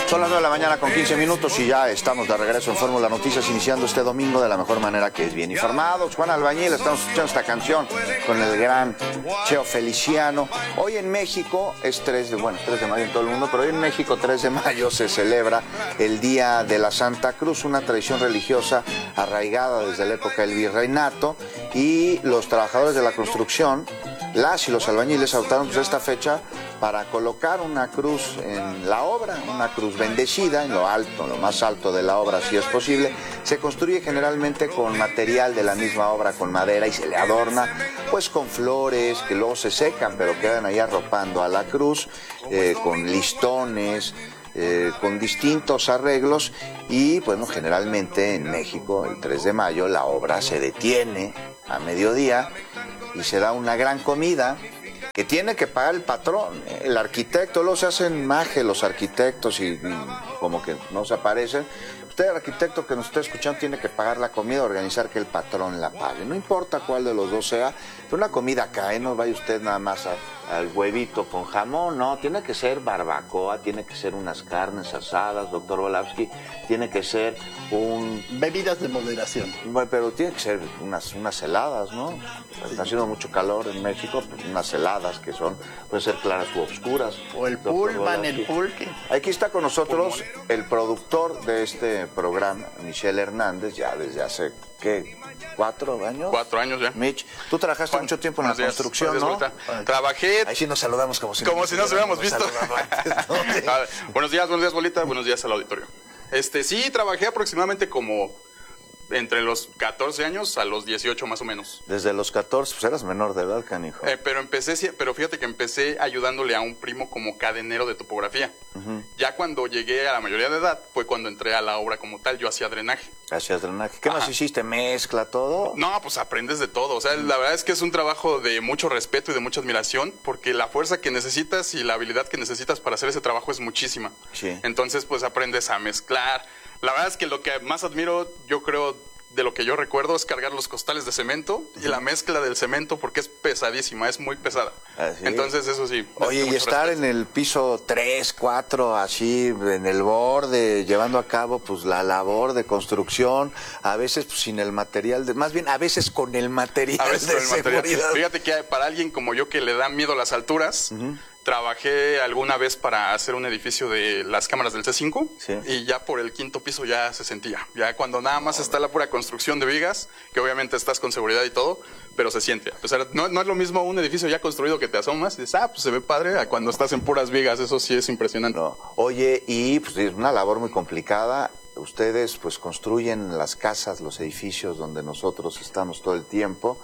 Son las 9 de la mañana con 15 minutos y ya estamos de regreso en Fórmula Noticias, iniciando este domingo de la mejor manera, que es bien informados. Juan Albañil, estamos escuchando esta canción con el gran Cheo Feliciano. Hoy en México es 3 de mayo en todo el mundo, pero hoy en México 3 de mayo se celebra el Día de la Santa Cruz, una tradición religiosa arraigada desde la época del virreinato, y los trabajadores de la construcción, las y los albañiles, adoptaron pues esta fecha para colocar una cruz en la obra, una cruz bendecida en lo alto, en lo más alto de la obra, si es posible. Se construye generalmente con material de la misma obra, con madera, y se le adorna pues con flores que luego se secan, pero quedan ahí arropando a la cruz, con listones, con distintos arreglos. Y bueno, generalmente en México el 3 de mayo la obra se detiene a mediodía y se da una gran comida que tiene que pagar el patrón, el arquitecto. Luego se hacen maje los arquitectos y como que no se aparecen. Usted, el arquitecto que nos está escuchando, tiene que pagar la comida, organizar que el patrón la pague. No importa cuál de los dos sea, pero una comida cae, no vaya usted nada más al huevito con jamón, no, tiene que ser barbacoa, tiene que ser unas carnes asadas, doctor Volavsky, tiene que ser bebidas de moderación. Bueno, pero tiene que ser unas heladas, ¿no? Está haciendo mucho calor en México, pues unas heladas que pueden ser claras u oscuras. O el pullman, el pulque. Aquí está con nosotros el productor de este programa, Michelle Hernández, ya desde hace, ¿qué? ¿4 años? 4 años ya. Mitch, tú trabajaste mucho tiempo en la construcción, ¿no? Trabajé. Ahí sí nos saludamos como si no nos hubiéramos visto. Antes, ¿no? Sí. Buenos días, Bolita. Buenos días al auditorio. Sí, trabajé aproximadamente como entre los 14 años a los 18 más o menos. Desde los 14, pues eras menor de edad, canijo. Pero fíjate que empecé ayudándole a un primo como cadenero de topografía. Ya cuando llegué a la mayoría de edad fue cuando entré a la obra como tal. Yo hacía drenaje. ¿Hacías drenaje? ¿Qué más hiciste? ¿Mezcla todo? No, pues aprendes de todo. O sea, la verdad es que es un trabajo de mucho respeto y de mucha admiración, porque la fuerza que necesitas y la habilidad que necesitas para hacer ese trabajo es muchísima. Sí. Entonces, pues aprendes a mezclar. La verdad es que lo que más admiro, yo creo, de lo que yo recuerdo, es cargar los costales de cemento y la mezcla del cemento, porque es pesadísima, es muy pesada. Así. Entonces, eso sí. Oye, y estar en el piso 3, 4, así, en el borde, llevando a cabo pues la labor de construcción, a veces pues, sin el material, más bien a veces con el material de seguridad. Fíjate que para alguien como yo que le da miedo las alturas, trabajé alguna vez para hacer un edificio de las cámaras del C5, sí, y ya por el 5º piso ya se sentía. Ya cuando nada más está la pura construcción de vigas, que obviamente estás con seguridad y todo, pero se siente. O sea, no es lo mismo un edificio ya construido que te asomas y dices, pues se ve padre, a cuando estás en puras vigas. Eso sí es impresionante. No. Oye, y pues es una labor muy complicada. Ustedes pues construyen las casas, los edificios donde nosotros estamos todo el tiempo,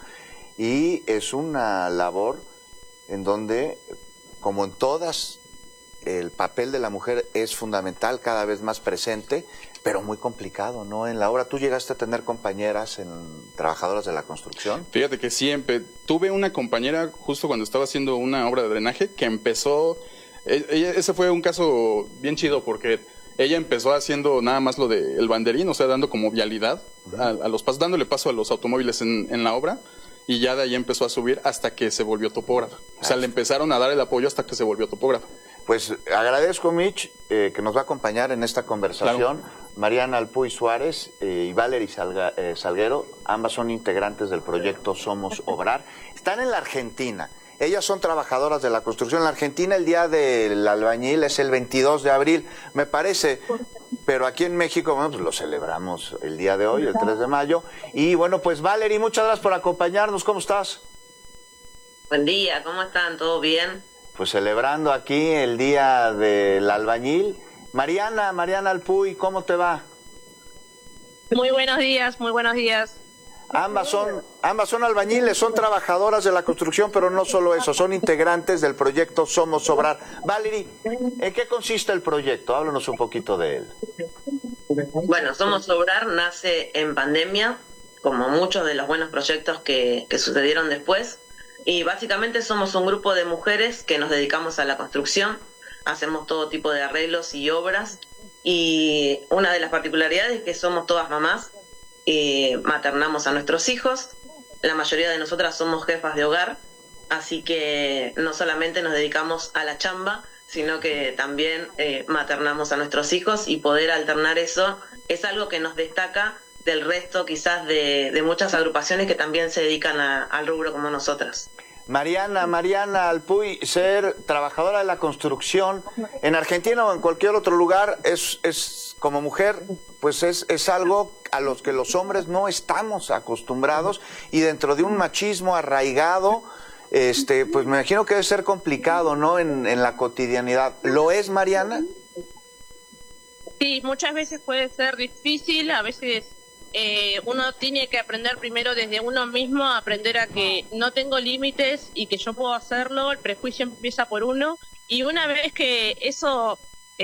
y es una labor en donde, como en todas, el papel de la mujer es fundamental, cada vez más presente, pero muy complicado, ¿no? En la obra, ¿tú llegaste a tener compañeras trabajadoras de la construcción? Fíjate que siempre tuve una compañera justo cuando estaba haciendo una obra de drenaje que empezó, ese fue un caso bien chido porque ella empezó haciendo nada más lo del banderín, o sea, dando como vialidad a los pasos, dándole paso a los automóviles en la obra. Y ya de ahí empezó a subir hasta que se volvió topógrafa. O sea, le empezaron a dar el apoyo hasta que se volvió topógrafa. Pues agradezco, Mitch, que nos va a acompañar en esta conversación. Claro. Mariana Alpuy Suárez y Valery Salguero, ambas son integrantes del proyecto Somos Obrar. Están en la Argentina. Ellas son trabajadoras de la construcción. En la Argentina el Día del Albañil es el 22 de abril, me parece. Pero aquí en México, bueno, pues lo celebramos el día de hoy, el 3 de mayo. Y bueno, pues Valery, muchas gracias por acompañarnos. ¿Cómo estás? Buen día, ¿cómo están? ¿Todo bien? Pues celebrando aquí el Día del Albañil. Mariana Alpuy, ¿cómo te va? Muy buenos días, muy buenos días. Ambas son albañiles, son trabajadoras de la construcción, pero no solo eso, son integrantes del proyecto Somos Obrar. Valery, ¿en qué consiste el proyecto? Háblanos un poquito de él. Bueno, Somos Obrar nace en pandemia, como muchos de los buenos proyectos que sucedieron después, y básicamente somos un grupo de mujeres que nos dedicamos a la construcción, hacemos todo tipo de arreglos y obras, y una de las particularidades es que somos todas mamás. Maternamos a nuestros hijos, la mayoría de nosotras somos jefas de hogar, así que no solamente nos dedicamos a la chamba, sino que también maternamos a nuestros hijos, y poder alternar eso es algo que nos destaca del resto quizás de muchas agrupaciones que también se dedican al rubro como nosotras. Mariana Alpuy, ser trabajadora de la construcción en Argentina o en cualquier otro lugar es como mujer, pues es algo a los que los hombres no estamos acostumbrados, y dentro de un machismo arraigado, pues me imagino que debe ser complicado, ¿no? En la cotidianidad. ¿Lo es, Mariana? Sí, muchas veces puede ser difícil, a veces uno tiene que aprender primero desde uno mismo, aprender a que no tengo límites y que yo puedo hacerlo. El prejuicio empieza por uno, y una vez que eso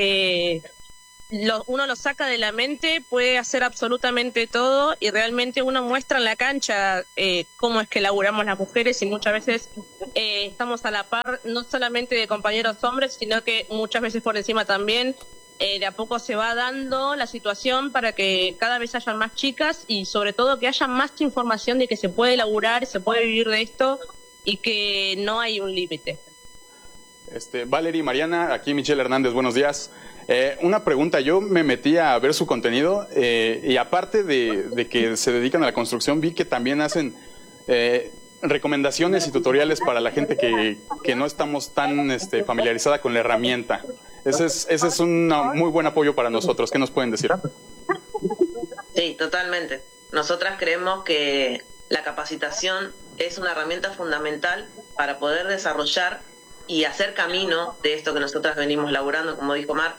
uno lo saca de la mente, puede hacer absolutamente todo, y realmente uno muestra en la cancha cómo es que laburamos las mujeres, y muchas veces estamos a la par, no solamente de compañeros hombres, sino que muchas veces por encima también. De a poco se va dando la situación para que cada vez hayan más chicas, y sobre todo que haya más información de que se puede laburar, se puede vivir de esto, y que no hay un límite. Valerie, Mariana, aquí Michelle Hernández, buenos días. Una pregunta, yo me metí a ver su contenido y aparte de que se dedican a la construcción, vi que también hacen recomendaciones y tutoriales para la gente que no estamos tan familiarizada con la herramienta. Ese es un muy buen apoyo para nosotros. ¿Qué nos pueden decir? Sí, totalmente. Nosotras creemos que la capacitación es una herramienta fundamental para poder desarrollar y hacer camino de esto que nosotras venimos laburando, como dijo Mar.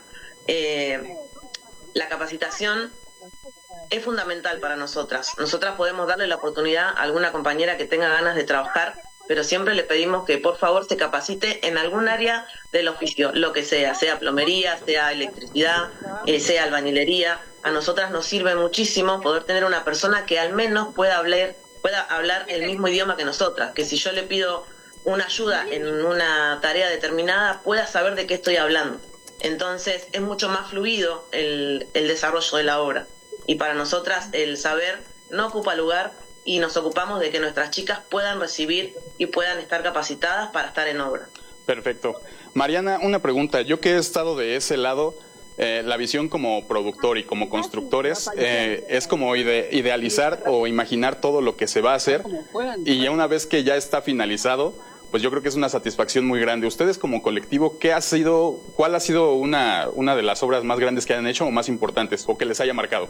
La capacitación es fundamental para nosotras. Nosotras podemos darle la oportunidad a alguna compañera que tenga ganas de trabajar, pero siempre le pedimos que por favor se capacite en algún área del oficio, lo que sea plomería, sea electricidad, sea albañilería. A nosotras nos sirve muchísimo poder tener una persona que al menos pueda hablar el mismo idioma que nosotras, que si yo le pido una ayuda en una tarea determinada, pueda saber de qué estoy hablando. Entonces es mucho más fluido el desarrollo de la obra, y para nosotras el saber no ocupa lugar, y nos ocupamos de que nuestras chicas puedan recibir y puedan estar capacitadas para estar en obra. Perfecto. Mariana, una pregunta. Yo que he estado de ese lado, la visión como productor y como constructores es como idealizar o imaginar todo lo que se va a hacer, y ya una vez que ya está finalizado, pues yo creo que es una satisfacción muy grande. Ustedes como colectivo, ¿cuál ha sido una de las obras más grandes que han hecho o más importantes o que les haya marcado?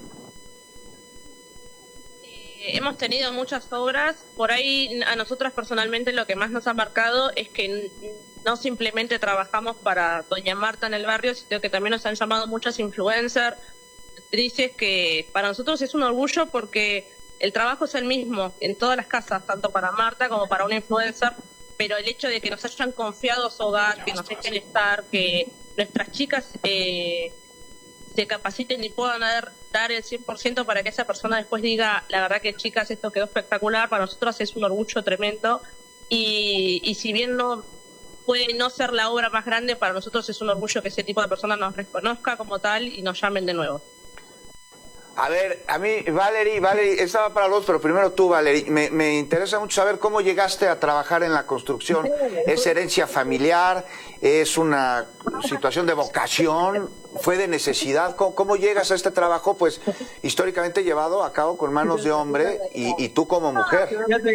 Hemos tenido muchas obras. Por ahí a nosotras personalmente lo que más nos ha marcado es que no simplemente trabajamos para Doña Marta en el barrio, sino que también nos han llamado muchas influencers, actrices, que para nosotros es un orgullo, porque el trabajo es el mismo en todas las casas, tanto para Marta como para una influencer, pero el hecho de que nos hayan confiado su hogar, que nos dejen estar, que nuestras chicas se capaciten y puedan dar el 100% para que esa persona después diga, la verdad que chicas, esto quedó espectacular, para nosotros es un orgullo tremendo, y si bien no puede no ser la obra más grande, para nosotros es un orgullo que ese tipo de personas nos reconozca como tal y nos llamen de nuevo. A ver, a mí, Valerie, estaba para los, pero primero tú, Valerie, me interesa mucho saber cómo llegaste a trabajar en la construcción. ¿Es herencia familiar? ¿Es una situación de vocación? ¿Fue de necesidad? ¿Cómo llegas a este trabajo, pues, históricamente llevado a cabo con manos de hombre y tú como mujer?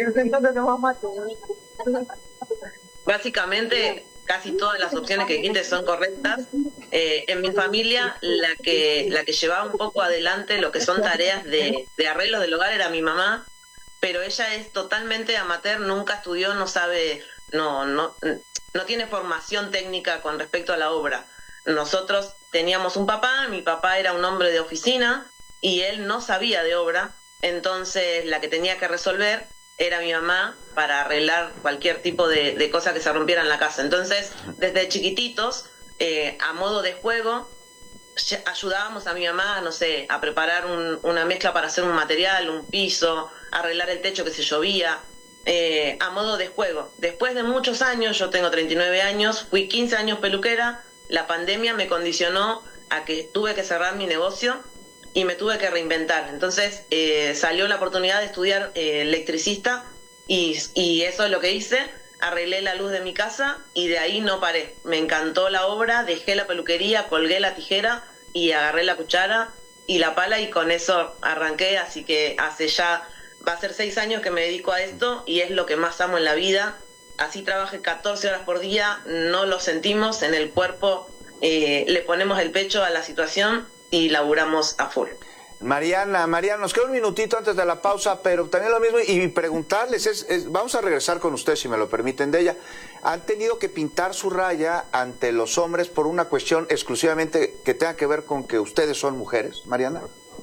Básicamente, casi todas las opciones que dijiste son correctas. En mi familia, la que llevaba un poco adelante lo que son tareas de arreglos del hogar era mi mamá, pero ella es totalmente amateur, nunca estudió, no sabe, no tiene formación técnica con respecto a la obra. Nosotros teníamos un papá, mi papá era un hombre de oficina y él no sabía de obra, entonces la que tenía que resolver era mi mamá para arreglar cualquier tipo de cosa que se rompiera en la casa. Entonces, desde chiquititos, a modo de juego, ayudábamos a mi mamá, no sé, a preparar una mezcla para hacer un material, un piso, arreglar el techo que se llovía, a modo de juego. Después de muchos años, yo tengo 39 años, fui 15 años peluquera, la pandemia me condicionó a que tuve que cerrar mi negocio y me tuve que reinventar. Entonces salió la oportunidad de estudiar electricista y eso es lo que hice. arreglé la luz de mi casa y de ahí no paré. Me encantó la obra, dejé la peluquería, colgué la tijera y agarré la cuchara y la pala y con eso arranqué, así que va a ser 6 años que me dedico a esto y es lo que más amo en la vida. Así trabajé 14 horas por día, no lo sentimos en el cuerpo, le ponemos el pecho a la situación y laburamos a full. Mariana, nos queda un minutito antes de la pausa, pero también lo mismo, y preguntarles, vamos a regresar con ustedes, si me lo permiten, de ella. ¿Han tenido que pintar su raya ante los hombres por una cuestión exclusivamente que tenga que ver con que ustedes son mujeres, Mariana?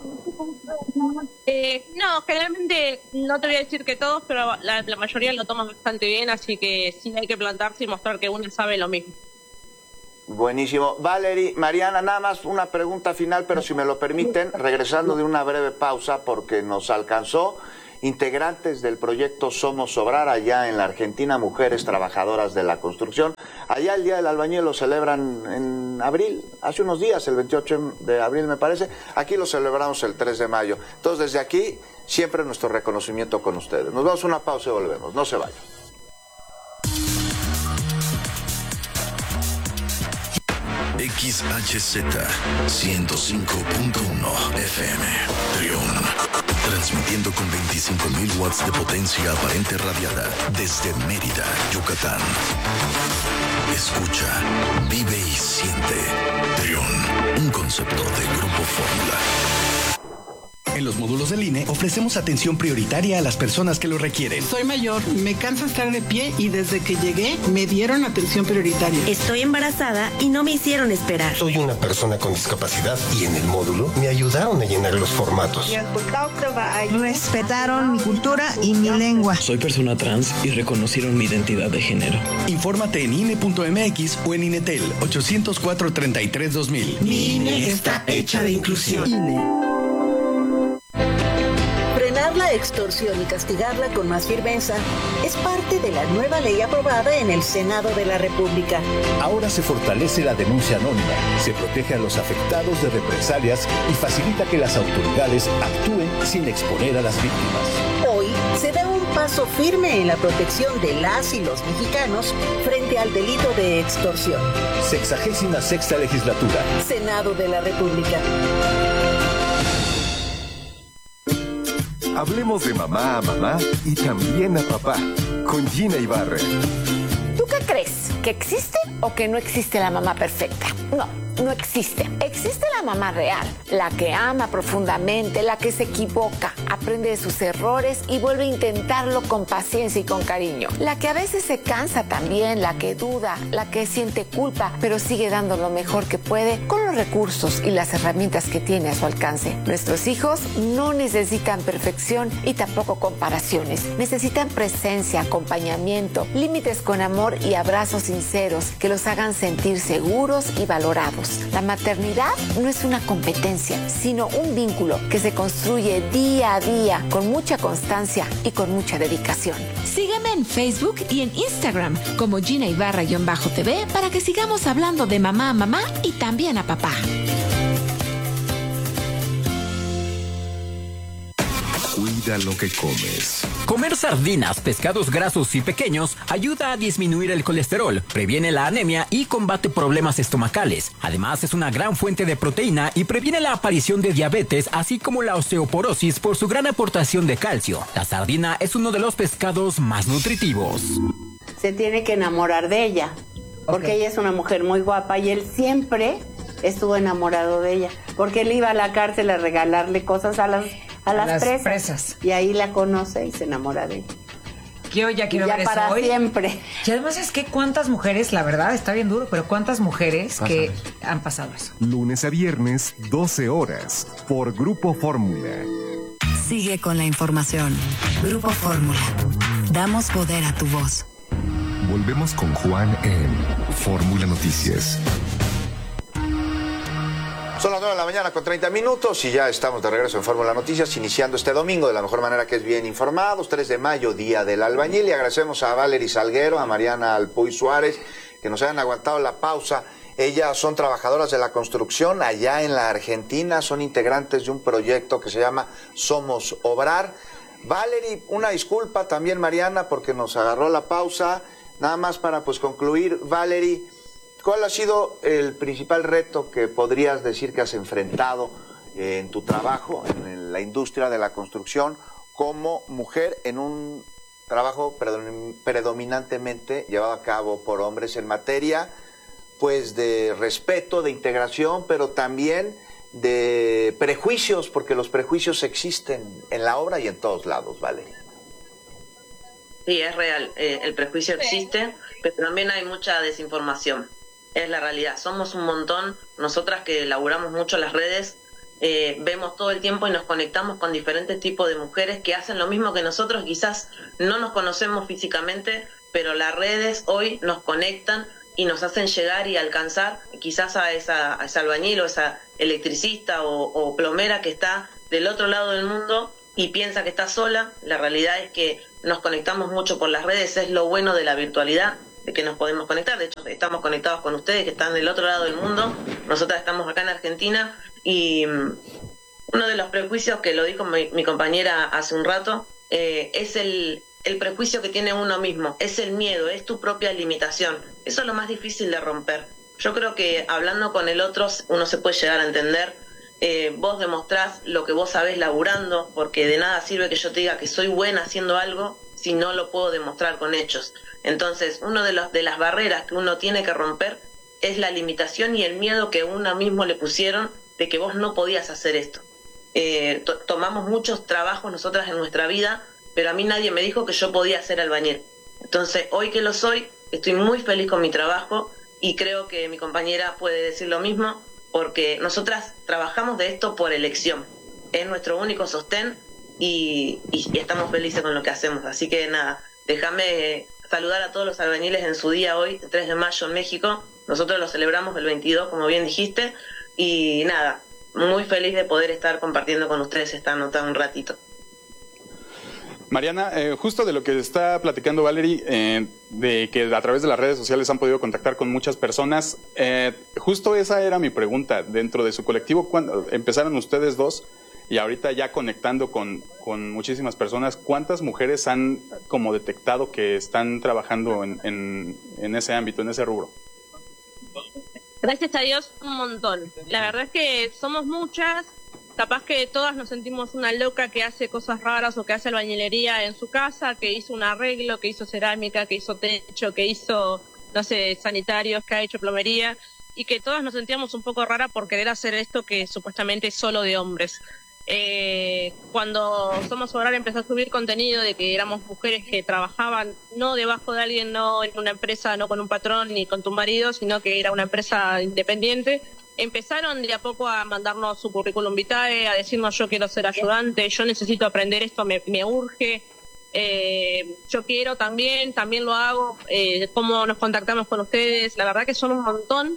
No, generalmente no te voy a decir que todos, pero la mayoría lo toman bastante bien, así que sí hay que plantarse y mostrar que uno sabe lo mismo. Buenísimo. Valerie, Mariana, nada más una pregunta final, pero si me lo permiten, regresando de una breve pausa porque nos alcanzó. Integrantes del proyecto Somos Obrar allá en la Argentina, mujeres trabajadoras de la construcción. Allá el Día del Albañil lo celebran en abril, hace unos días, el 28 de abril me parece. Aquí lo celebramos el 3 de mayo. Entonces desde aquí, siempre nuestro reconocimiento con ustedes. Nos vamos a una pausa y volvemos. No se vayan. XHZ 105.1 FM Trión, transmitiendo con 25.000 watts de potencia aparente radiada desde Mérida, Yucatán. Escucha, vive y siente. Trión, un concepto de Grupo Fórmula. En los módulos del INE ofrecemos atención prioritaria a las personas que lo requieren. Soy mayor, me cansa estar de pie y desde que llegué me dieron atención prioritaria. Estoy embarazada y no me hicieron esperar. Soy una persona con discapacidad y en el módulo me ayudaron a llenar los formatos. Respetaron mi cultura y mi lengua. Soy persona trans y reconocieron mi identidad de género. Infórmate en INE.mx o en INETEL 804-33-2000. Mi INE está hecha de inclusión. INE. Frenar la extorsión y castigarla con más firmeza es parte de la nueva ley aprobada en el Senado de la República. Ahora se fortalece la denuncia anónima, se protege a los afectados de represalias y facilita que las autoridades actúen sin exponer a las víctimas. Hoy se da un paso firme en la protección de las y los mexicanos frente al delito de extorsión. 66ª legislatura. Senado de la República. Hablemos de mamá a mamá y también a papá, con Gina Ibarra. ¿Tú qué crees? ¿Que existe o que no existe la mamá perfecta? No existe. Existe la mamá real, la que ama profundamente, la que se equivoca, aprende de sus errores y vuelve a intentarlo con paciencia y con cariño. La que a veces se cansa también, la que duda, la que siente culpa, pero sigue dando lo mejor que puede con los recursos y las herramientas que tiene a su alcance. Nuestros hijos no necesitan perfección y tampoco comparaciones. Necesitan presencia, acompañamiento, límites con amor y abrazos sinceros que los hagan sentir seguros y valorados. La maternidad no es una competencia, sino un vínculo que se construye día a día con mucha constancia y con mucha dedicación. Sígueme en Facebook y en Instagram como Gina Ibarra-TV para que sigamos hablando de mamá a mamá y también a papá. Cuida lo que comes. Comer sardinas, pescados grasos y pequeños ayuda a disminuir el colesterol, previene la anemia y combate problemas estomacales. Además, es una gran fuente de proteína y previene la aparición de diabetes, así como la osteoporosis por su gran aportación de calcio. La sardina es uno de los pescados más nutritivos. Se tiene que enamorar de ella, porque ella es una mujer muy guapa y él siempre estuvo enamorado de ella, porque él iba a la cárcel a regalarle cosas a las presas. Y ahí la conoce y se enamora de ella. Yo ya quiero ver eso hoy. Para siempre. Y además es que cuántas mujeres, la verdad, está bien duro, pero cuántas mujeres que han pasado eso. Lunes a viernes, 12 horas, por Grupo Fórmula. Sigue con la información. Grupo Fórmula. Damos poder a tu voz. Volvemos con Juan en Fórmula Noticias. Son las 9 de la mañana con 30 minutos y ya estamos de regreso en Fórmula Noticias, iniciando este domingo de la mejor manera, que es bien informados, 3 de mayo, Día del Albañil, y agradecemos a Valerie Salguero, a Mariana Alpuy Suárez, que nos hayan aguantado la pausa. Ellas son trabajadoras de la construcción allá en la Argentina, son integrantes de un proyecto que se llama Somos Obrar. Valerie, una disculpa también, Mariana, porque nos agarró la pausa. Nada más para pues concluir, Valerie, ¿cuál ha sido el principal reto que podrías decir que has enfrentado en tu trabajo, en la industria de la construcción, como mujer en un trabajo predominantemente llevado a cabo por hombres en materia pues de respeto, de integración, pero también de prejuicios, porque los prejuicios existen en la obra y en todos lados, Valerie? Sí, es real, el prejuicio existe, pero también hay mucha desinformación, es la realidad. Somos un montón, nosotras que laburamos mucho las redes, vemos todo el tiempo y nos conectamos con diferentes tipos de mujeres que hacen lo mismo que nosotros, quizás no nos conocemos físicamente, pero las redes hoy nos conectan y nos hacen llegar y alcanzar quizás a esa albañil o esa electricista o plomera que está del otro lado del mundo y piensa que está sola. La realidad es que nos conectamos mucho por las redes, es lo bueno de la virtualidad, de que nos podemos conectar. De hecho, estamos conectados con ustedes que están del otro lado del mundo, nosotras estamos acá en Argentina, y uno de los prejuicios que lo dijo mi compañera hace un rato, es el prejuicio que tiene uno mismo, es el miedo, es tu propia limitación. Eso es lo más difícil de romper. Yo creo que hablando con el otro uno se puede llegar a entender. Vos demostrás lo que vos sabés laburando, porque de nada sirve que yo te diga que soy buena haciendo algo si no lo puedo demostrar con hechos. Entonces, uno de las barreras que uno tiene que romper es la limitación y el miedo que uno mismo le pusieron de que vos no podías hacer esto. Tomamos muchos trabajos nosotras en nuestra vida, pero a mí nadie me dijo que yo podía ser albañil. Entonces, hoy que lo soy, estoy muy feliz con mi trabajo y creo que mi compañera puede decir lo mismo, porque nosotras trabajamos de esto por elección. Es nuestro único sostén y estamos felices con lo que hacemos. Así que nada, déjame saludar a todos los albañiles en su día hoy, 3 de mayo en México. Nosotros lo celebramos el 22, como bien dijiste, y nada, muy feliz de poder estar compartiendo con ustedes esta nota un ratito. Mariana, justo de lo que está platicando Valerie, de que a través de las redes sociales han podido contactar con muchas personas, justo esa era mi pregunta. Dentro de su colectivo, cuando empezaron ustedes dos y ahorita ya conectando con muchísimas personas, ¿cuántas mujeres han como detectado que están trabajando en ese ámbito, en ese rubro? Gracias a Dios, un montón. La verdad es que somos muchas. Capaz que todas nos sentimos una loca que hace cosas raras o que hace albañilería en su casa, que hizo un arreglo, que hizo cerámica, que hizo techo, que hizo, no sé, sanitarios, que ha hecho plomería, y que todas nos sentíamos un poco raras por querer hacer esto que supuestamente es solo de hombres. Cuando Somos Obrar empezó a subir contenido de que éramos mujeres que trabajaban no debajo de alguien, no en una empresa, no con un patrón ni con tu marido, sino que era una empresa independiente, empezaron de a poco a mandarnos su currículum vitae, a decirnos yo quiero ser ayudante, yo necesito aprender esto, me urge, yo quiero también lo hago, cómo nos contactamos con ustedes. La verdad que son un montón,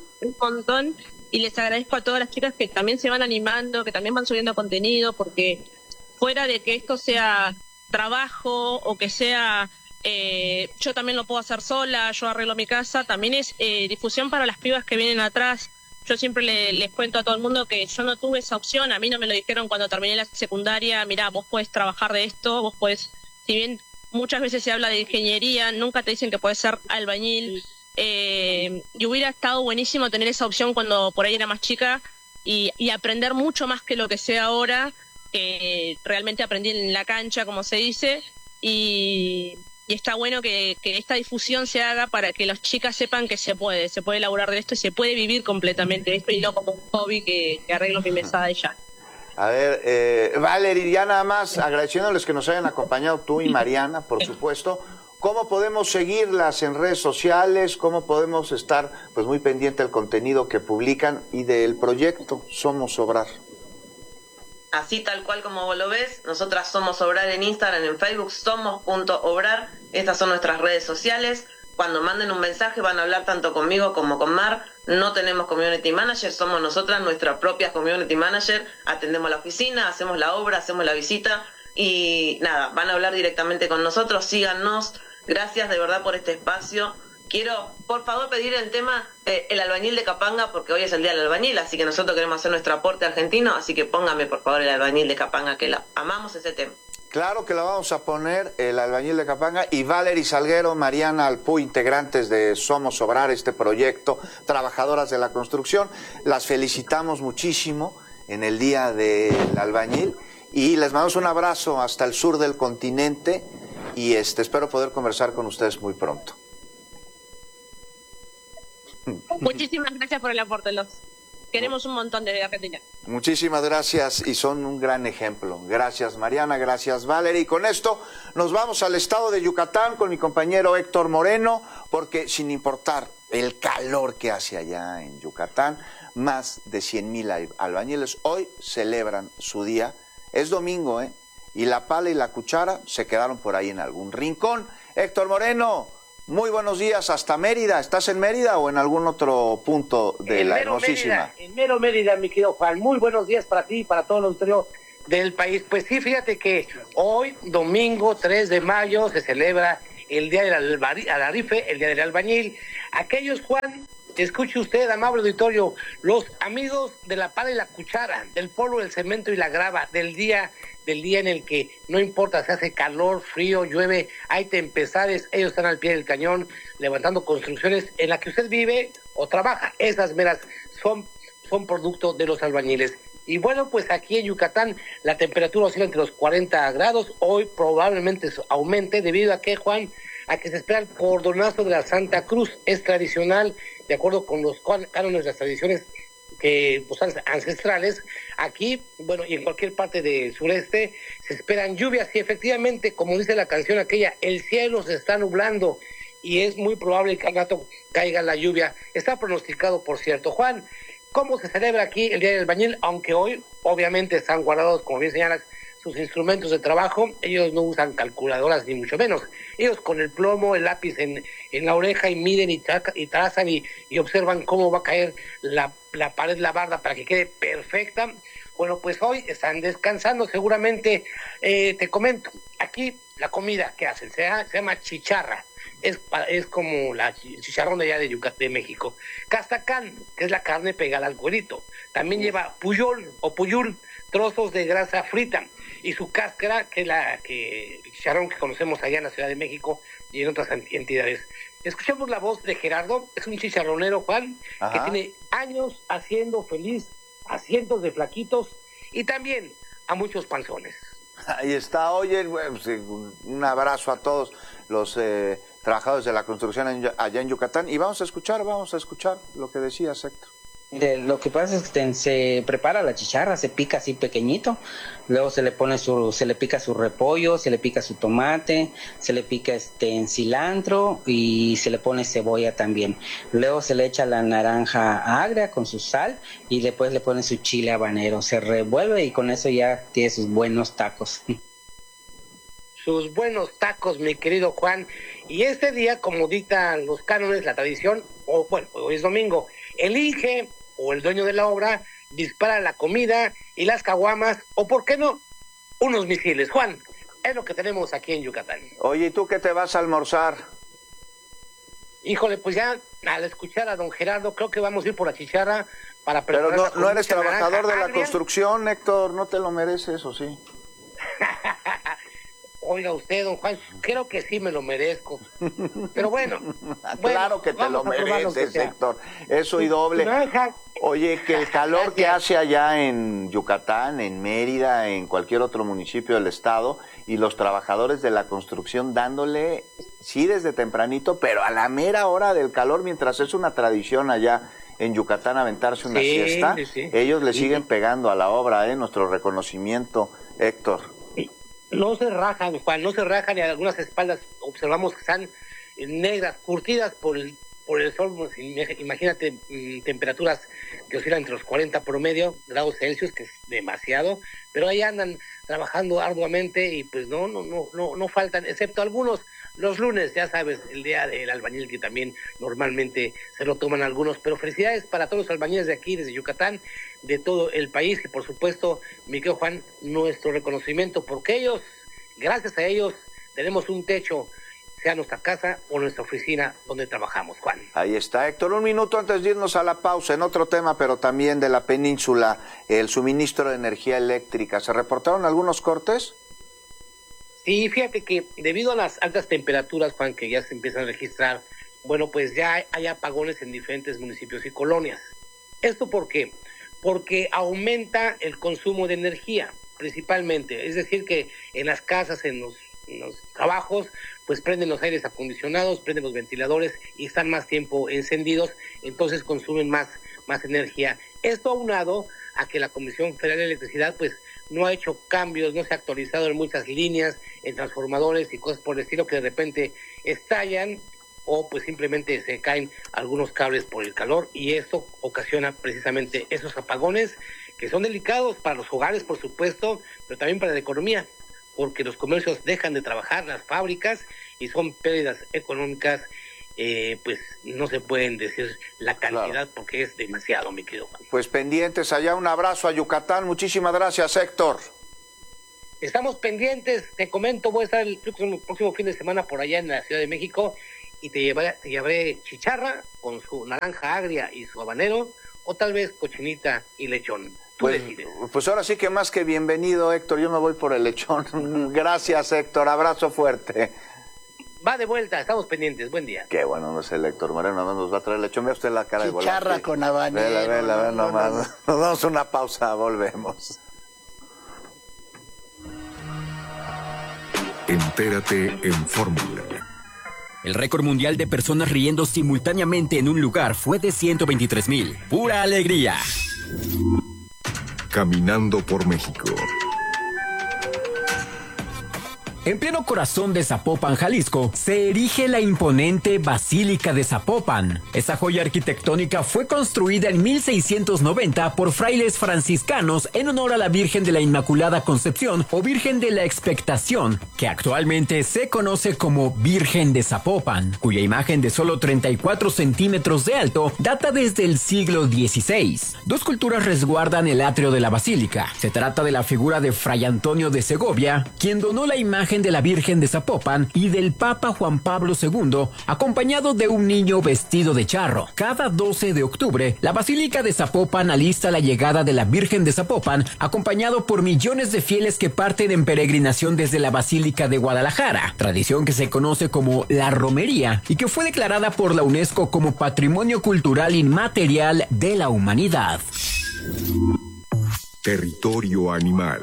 y les agradezco a todas las chicas que también se van animando, que también van subiendo contenido, porque fuera de que esto sea trabajo o que sea yo también lo puedo hacer sola, yo arreglo mi casa, también es difusión para las pibas que vienen atrás. Yo siempre les cuento a todo el mundo que yo no tuve esa opción, a mí no me lo dijeron cuando terminé la secundaria, mirá, vos podés trabajar de esto, vos podés, si bien muchas veces se habla de ingeniería, nunca te dicen que podés ser albañil, y hubiera estado buenísimo tener esa opción cuando por ahí era más chica y aprender mucho más que lo que sé ahora, que realmente aprendí en la cancha, como se dice, y está bueno que esta difusión se haga para que las chicas sepan que se puede laburar de esto y se puede vivir completamente de esto y no como un hobby que arreglo mi mesada y ya. A ver, Valerie, ya nada más agradeciéndoles que nos hayan acompañado tú y Mariana, por supuesto. ¿Cómo podemos seguirlas en redes sociales? ¿Cómo podemos estar pues muy pendiente del contenido que publican y del proyecto Somos Obrar? Así tal cual como vos lo ves, nosotras Somos Obrar en Instagram, en Facebook, somos.obrar, estas son nuestras redes sociales. Cuando manden un mensaje van a hablar tanto conmigo como con Mar, no tenemos community manager, somos nosotras nuestras propias community manager, atendemos la oficina, hacemos la obra, hacemos la visita y nada, van a hablar directamente con nosotros, síganos, gracias de verdad por este espacio. Quiero, por favor, pedir el tema el albañil de Capanga, porque hoy es el día del albañil, así que nosotros queremos hacer nuestro aporte argentino, así que póngame, por favor, el albañil de Capanga, que amamos ese tema. Claro que la vamos a poner, el albañil de Capanga y Valery Salguero, Mariana Alpuy, integrantes de Somos Obrar, este proyecto, trabajadoras de la construcción. Las felicitamos muchísimo en el Día del Albañil y les mandamos un abrazo hasta el sur del continente y espero poder conversar con ustedes muy pronto. Muchísimas gracias por el aporte, los queremos un montón de Argentina. Muchísimas gracias y son un gran ejemplo. Gracias Mariana, gracias Valery. Y con esto nos vamos al estado de Yucatán con mi compañero Héctor Moreno, porque sin importar el calor que hace allá en Yucatán, más de 100,000 albañiles hoy celebran su día. Es domingo, y la pala y la cuchara se quedaron por ahí en algún rincón. Héctor Moreno, muy buenos días hasta Mérida. ¿Estás en Mérida o en algún otro punto de la hermosísima? En mero Mérida, mi querido Juan. Muy buenos días para ti y para todo el auditorio del país. Pues sí, fíjate que hoy, domingo 3 de mayo, se celebra el Día del Alarife, el Día del Albañil. Aquellos, Juan, escuche usted, amable auditorio, los amigos de la pala y la cuchara, del polvo, del cemento y la grava, del día en el que no importa si hace calor, frío, llueve, hay tempestades, ellos están al pie del cañón levantando construcciones en las que usted vive o trabaja. Esas meras son producto de los albañiles. Y bueno, pues aquí en Yucatán la temperatura oscila entre los 40 grados, hoy probablemente aumente debido a que, Juan, a que se espera el cordonazo de la Santa Cruz. Es tradicional, de acuerdo con los cánones de las tradiciones que pues, ancestrales, aquí, bueno, y en cualquier parte del sureste, se esperan lluvias, y efectivamente, como dice la canción aquella, el cielo se está nublando, y es muy probable que al rato caiga la lluvia. Está pronosticado, por cierto. Juan, ¿cómo se celebra aquí el Día del Albañil? Aunque hoy, obviamente, están guardados, como bien señalas, sus instrumentos de trabajo. Ellos no usan calculadoras, ni mucho menos. Ellos con el plomo, el lápiz en la oreja, y miden y trazan y observan cómo va a caer la pared, la barda, para que quede perfecta. Bueno, pues hoy están descansando seguramente. Te comento, aquí la comida que hacen se llama chicharra. Es como el chicharrón de allá de Yucatán, de México. Castacán, que es la carne pegada al cuerito. También lleva puyol o puyul, trozos de grasa frita, y su cáscara, que es el chicharrón que conocemos allá en la Ciudad de México y en otras entidades. Escuchemos la voz de Gerardo, es un chicharronero, Juan, que tiene años haciendo feliz a cientos de flaquitos y también a muchos panzones. Ahí está. Oye, pues, un abrazo a todos los trabajadores de la construcción allá en Yucatán, y vamos a escuchar lo que decías, Héctor. Lo que pasa es que se prepara la chicharra, se pica así pequeñito, luego se le pica su repollo, se le pica su tomate, se le pica en cilantro y se le pone cebolla también. Luego se le echa la naranja agria con su sal y después le pone su chile habanero, se revuelve y con eso ya tiene sus buenos tacos. Sus buenos tacos, mi querido Juan. Y este día, como dictan los cánones, la tradición, hoy es domingo, el Inge o el dueño de la obra dispara la comida y las caguamas, o por qué no, unos misiles. Juan, es lo que tenemos aquí en Yucatán. Oye, ¿y tú qué te vas a almorzar? Híjole, pues ya al escuchar a don Gerardo, creo que vamos a ir por la chicharra para preparar. Pero no eres trabajador de la construcción, Héctor, no te lo mereces, ¿o sí? Oiga usted, don Juan, creo que sí me lo merezco. Pero bueno. Claro que te lo mereces, Héctor. Eso y doble. Oye, que el calor que hace allá en Yucatán, en Mérida, en cualquier otro municipio del estado, y los trabajadores de la construcción dándole, sí, desde tempranito, pero a la mera hora del calor, mientras es una tradición allá en Yucatán aventarse una siesta, ellos le siguen pegando a la obra, nuestro reconocimiento, Héctor. No se rajan, Juan, no se rajan, y algunas espaldas observamos que están negras, curtidas por el sol. Pues, imagínate temperaturas que oscilan entre los 40 promedio grados Celsius, que es demasiado, pero ahí andan trabajando arduamente y pues no faltan, excepto algunos los lunes, ya sabes, el día del albañil, que también normalmente se lo toman algunos. Pero felicidades para todos los albañiles de aquí, desde Yucatán, de todo el país, y por supuesto, mi querido Juan, nuestro reconocimiento, porque ellos, gracias a ellos, tenemos un techo, sea nuestra casa o nuestra oficina donde trabajamos, Juan. Ahí está, Héctor. Un minuto antes de irnos a la pausa, en otro tema, pero también de la península, el suministro de energía eléctrica. ¿Se reportaron algunos cortes? Sí, fíjate que debido a las altas temperaturas, Juan, que ya se empiezan a registrar, bueno, pues ya hay apagones en diferentes municipios y colonias. ¿Esto por qué? Porque aumenta el consumo de energía, principalmente. Es decir, que en las casas, en los trabajos, pues prenden los aires acondicionados, prenden los ventiladores y están más tiempo encendidos, entonces consumen más energía. Esto aunado a que la Comisión Federal de Electricidad pues no ha hecho cambios, no se ha actualizado en muchas líneas, en transformadores y cosas por el estilo, que de repente estallan o pues simplemente se caen algunos cables por el calor, y esto ocasiona precisamente esos apagones que son delicados para los hogares, por supuesto, pero también para la economía, porque los comercios dejan de trabajar, las fábricas, y son pérdidas económicas, pues no se pueden decir la cantidad, claro, porque es demasiado, mi querido Juan. Pues pendientes allá, un abrazo a Yucatán, muchísimas gracias, Héctor. Estamos pendientes, te comento, voy a estar el próximo fin de semana por allá en la Ciudad de México, y te llevaré chicharra con su naranja agria y su habanero, o tal vez cochinita y lechón. Tú decides. Pues ahora sí que más que bienvenido, Héctor, yo me voy por el lechón. Gracias, Héctor, abrazo fuerte. Va de vuelta, estamos pendientes, buen día. Qué bueno, no es el Héctor Moreno, nos va a traer lechón. Vea usted la cara de Volante. Chicharra con habanero. Vela, nomás. Nos damos una pausa, volvemos. Entérate en Fórmula. El récord mundial de personas riendo simultáneamente en un lugar fue de 123,000. ¡Pura alegría! Caminando por México. En pleno corazón de Zapopan, Jalisco, se erige la imponente Basílica de Zapopan. Esa joya arquitectónica fue construida en 1690 por frailes franciscanos en honor a la Virgen de la Inmaculada Concepción o Virgen de la Expectación, que actualmente se conoce como Virgen de Zapopan, cuya imagen de solo 34 centímetros de alto data desde el siglo XVI. Dos culturas resguardan el atrio de la basílica. Se trata de la figura de Fray Antonio de Segovia, quien donó la imagen de la Virgen de Zapopan, y del Papa Juan Pablo II, acompañado de un niño vestido de charro. Cada 12 de octubre, la Basílica de Zapopan alista la llegada de la Virgen de Zapopan, acompañado por millones de fieles que parten en peregrinación desde la Basílica de Guadalajara, tradición que se conoce como la romería y que fue declarada por la UNESCO como Patrimonio Cultural Inmaterial de la Humanidad. Territorio animal.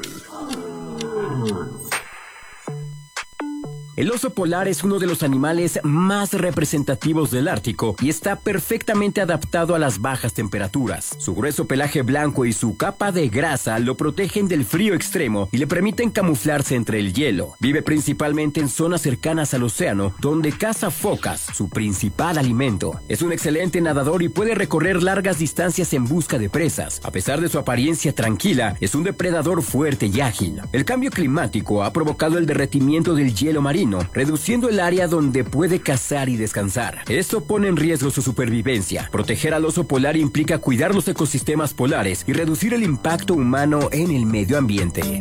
El oso polar es uno de los animales más representativos del Ártico y está perfectamente adaptado a las bajas temperaturas. Su grueso pelaje blanco y su capa de grasa lo protegen del frío extremo y le permiten camuflarse entre el hielo. Vive principalmente en zonas cercanas al océano, donde caza focas, su principal alimento. Es un excelente nadador y puede recorrer largas distancias en busca de presas. A pesar de su apariencia tranquila, es un depredador fuerte y ágil. El cambio climático ha provocado el derretimiento del hielo marino, reduciendo el área donde puede cazar y descansar. Esto pone en riesgo su supervivencia. Proteger al oso polar implica cuidar los ecosistemas polares y reducir el impacto humano en el medio ambiente.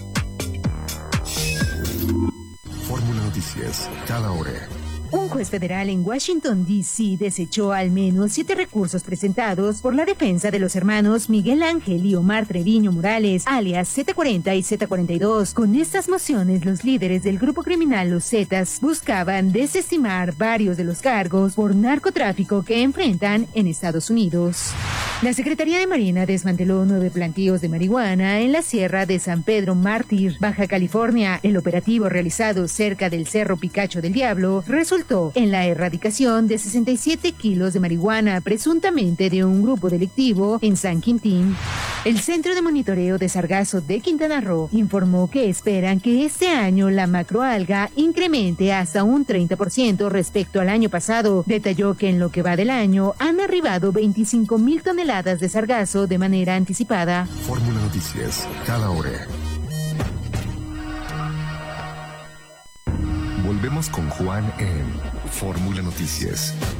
Fórmula Noticias, cada hora. Un juez federal en Washington, D.C. desechó al menos 7 recursos presentados por la defensa de los hermanos Miguel Ángel y Omar Treviño Morales, alias Z40 y Z42. Con estas mociones, los líderes del grupo criminal Los Zetas buscaban desestimar varios de los cargos por narcotráfico que enfrentan en Estados Unidos. La Secretaría de Marina desmanteló 9 plantíos de marihuana en la Sierra de San Pedro Mártir, Baja California. El operativo realizado cerca del Cerro Picacho del Diablo resultó en la erradicación de 67 kilos de marihuana, presuntamente de un grupo delictivo en San Quintín. El Centro de Monitoreo de Sargazo de Quintana Roo informó que esperan que este año la macroalga incremente hasta un 30% respecto al año pasado. Detalló que en lo que va del año han arribado 25,000 toneladas de sargazo de manera anticipada. Fórmula Noticias, cada hora. Volvemos con Juan en Fórmula Noticias.